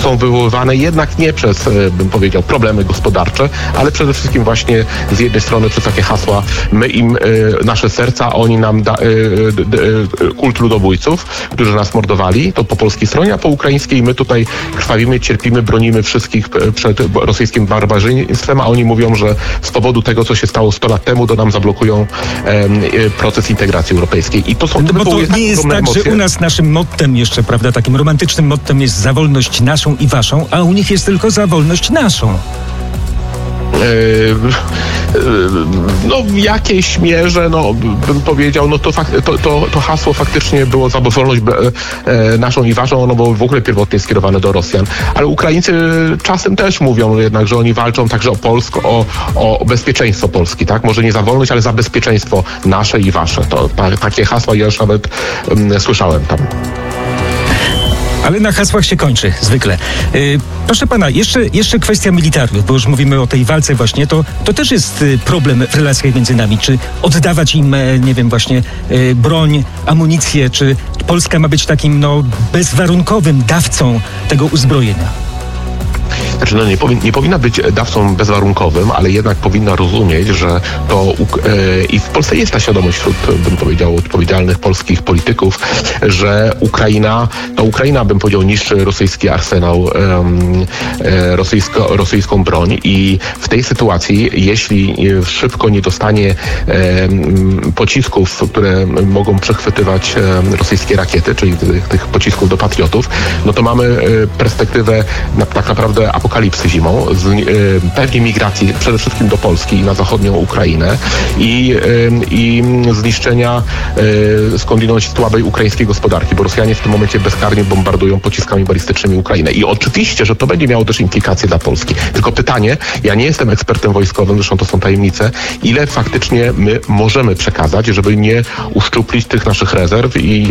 są wywoływane jednak nie przez, bym powiedział, problemy gospodarcze, ale przede wszystkim właśnie z jednej strony przez takie hasła, my im nasze serca, a oni nam kult ludobójców, którzy nas mordowali, to po polskiej stronie, a po ukraińskiej my tutaj krwawimy, cierpimy, bronimy wszystkich przed rosyjskim barbarzyństwem, a oni mówią, że z powodu tego, co się stało 100 lat temu, to nam zablokują proces integracji europejskiej. I to są bo to nie jest tak, emocje. Że u nas naszym mottem jeszcze, prawda, takim romantycznym mottem jest za wolność naszą i waszą, a u nich jest tylko za wolność naszą. No w jakiejś mierze, no bym powiedział, no to hasło faktycznie było za wolność naszą i waszą, ono było w ogóle pierwotnie skierowane do Rosjan. Ale Ukraińcy czasem też mówią jednak, że oni walczą także o bezpieczeństwo Polski, tak? Może nie za wolność, ale za bezpieczeństwo nasze i wasze. To takie hasła ja już nawet słyszałem tam. Ale na hasłach się kończy, zwykle. Proszę pana, jeszcze kwestia militariów, bo już mówimy o tej walce właśnie, to też jest problem w relacjach między nami. Czy oddawać im, nie wiem, właśnie broń, amunicję, czy Polska ma być takim, bezwarunkowym dawcą tego uzbrojenia? Znaczy, nie powinna być dawcą bezwarunkowym, ale jednak powinna rozumieć, że to i w Polsce jest ta świadomość wśród, bym powiedział, odpowiedzialnych polskich polityków, że Ukraina, bym powiedział, niszczy rosyjski arsenał, rosyjską broń i w tej sytuacji, jeśli szybko nie dostanie pocisków, które mogą przechwytywać rosyjskie rakiety, czyli tych pocisków do patriotów, no to mamy perspektywę tak naprawdę apokalipsy zimą, pewnie migracji przede wszystkim do Polski i na zachodnią Ukrainę i zniszczenia skądinąć słabej ukraińskiej gospodarki, bo Rosjanie w tym momencie bezkarnie bombardują pociskami balistycznymi Ukrainę. I oczywiście, że to będzie miało też implikacje dla Polski. Tylko pytanie, ja nie jestem ekspertem wojskowym, zresztą to są tajemnice, ile faktycznie my możemy przekazać, żeby nie uszczuplić tych naszych rezerw i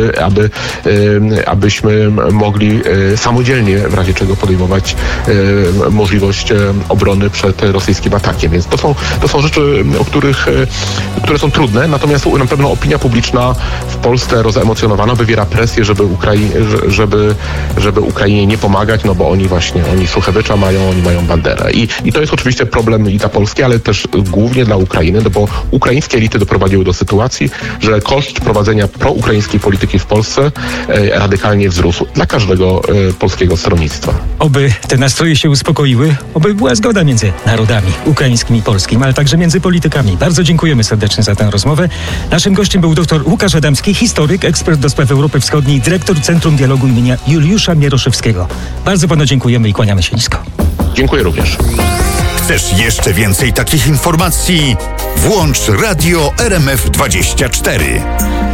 abyśmy mogli samodzielnie w razie czego podejmować możliwość obrony przed rosyjskim atakiem. Więc to są rzeczy, które są trudne, natomiast na pewno opinia publiczna w Polsce rozemocjonowana wywiera presję, żeby Ukrainie nie pomagać, no bo oni Szuchewycza mają, oni mają Banderę. I to jest oczywiście problem i dla Polski, ale też głównie dla Ukrainy, no bo ukraińskie elity doprowadziły do sytuacji, że koszt prowadzenia proukraińskiej polityki w Polsce radykalnie wzrósł dla każdego polskiego stronnictwa. Oby te nastroje się uspokoiły, oby była zgoda między narodami ukraińskim i polskim, ale także między politykami. Bardzo dziękujemy serdecznie za tę rozmowę. Naszym gościem był dr Łukasz Adamski, historyk, ekspert do spraw Europy Wschodniej, dyrektor Centrum Dialogu imienia Juliusza Mieroszewskiego. Bardzo panu dziękujemy i kłaniamy się nisko. Dziękuję również. Chcesz jeszcze więcej takich informacji? Włącz Radio RMF24.